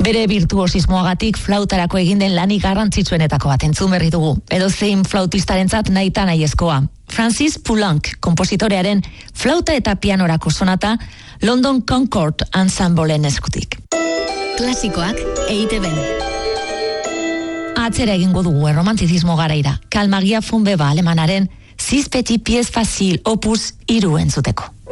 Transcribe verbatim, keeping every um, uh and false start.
Bere virtuosismoagatik flautarako egin den lanik garrantzitsuenetako bat entzun berri dugu. Edo zein flautistarentzat nahita nahiezkoa. Francis Poulenc, kompositorearen flauta eta pianorako sonata London Concord Ensembleen eskutik. Klasikoak E I TeBen. Atzera egingo dugu erromantizismo garaira. Karl Maria von Weber alemanaren Six Petits Pieds Faciles opus hiru entzuteko.